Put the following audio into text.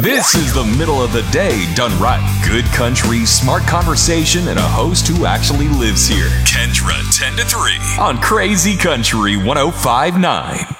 This is the middle of the day done right. Good country, smart conversation, and a host who actually lives here. Kendra 10 to 3 on Crazy Country 105.9.